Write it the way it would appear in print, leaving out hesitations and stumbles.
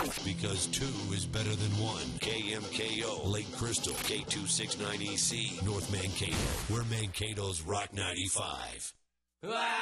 Because 2 is better than 1. KMKO, Lake Crystal, K269EC, North Mankato. We're Mankato's Rock 95.